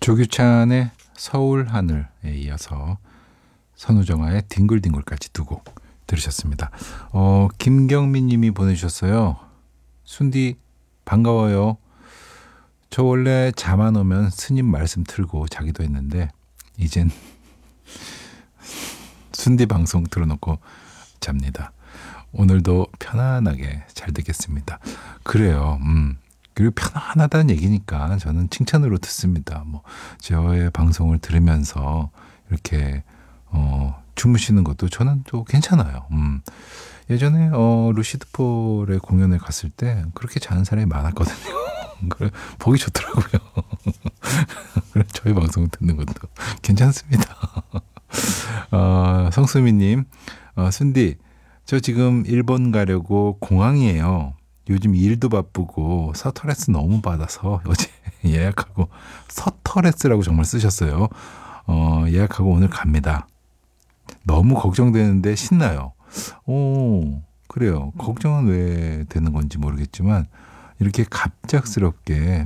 조규찬의 서울 하늘에 이어서 선우정아의 뒹굴뒹굴까지 두 곡 들으셨습니다. 김경민 님이 보내주셨어요. 순디 반가워요. 저 원래 잠 안 오면 스님 말씀 틀고 자기도 했는데 이젠 순디 방송 틀어놓고 잡니다. 오늘도 편안하게 잘 듣겠습니다. 그래요. 그리고 편안하다는 얘기니까 저는 칭찬으로 듣습니다. 뭐 저의 방송을 들으면서 이렇게 주무시는 것도 저는 또 괜찮아요. 예전에 루시드 폴의 공연을 갔을 때 그렇게 자는 사람이 많았거든요. 그래, 보기 좋더라고요. 저희 방송 듣는 것도 괜찮습니다. 성수미님, 순디, 저 지금 일본 가려고 공항이에요. 요즘 일도 바쁘고 서터레스 너무 받아서 어제 예약하고, 서터레스라고 정말 쓰셨어요. 예약하고 오늘 갑니다. 너무 걱정되는데 신나요. 그래요. 걱정은 왜 되는 건지 모르겠지만 이렇게 갑작스럽게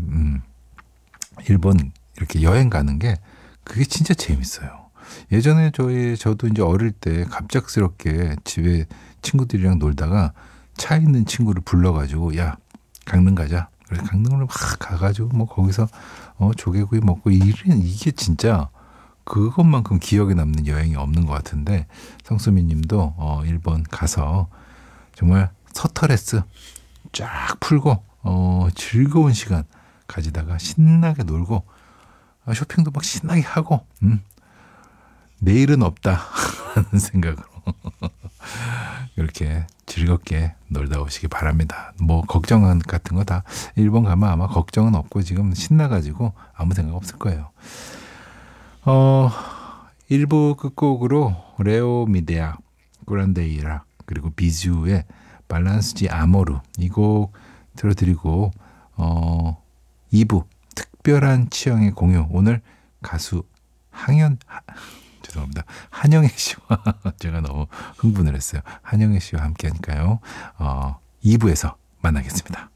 일본 이렇게 여행 가는 게 그게 진짜 재밌어요. 예전에 저도 이제 어릴 때 갑작스럽게 집에 친구들이랑 놀다가 차에 있는 친구를 불러가지고 야 강릉 가자. 그래서 강릉으로 막 가가지고 뭐 거기서 조개구이 먹고 이게 진짜 그것만큼 기억에 남는 여행이 없는 것 같은데 성수민 님도 일본 가서 정말 서터레스 쫙 풀고 즐거운 시간 가지다가 신나게 놀고 쇼핑도 막 신나게 하고 내일은 없다 하는 생각으로 이렇게 즐겁게 놀다 오시기 바랍니다. 뭐 걱정 같은 거 다 일본 가면 아마 걱정은 없고 지금 신나가지고 아무 생각 없을 거예요. 1부 끝곡으로 레오 미데아, 그란데이라 그리고 비주의 발란스지 아모르 이 곡 들어드리고 2부 특별한 취향의 공유 오늘 가수 한영애 씨와 제가 너무 흥분을 했어요. 한영애 씨와 함께 하니까요. 2부에서 만나겠습니다.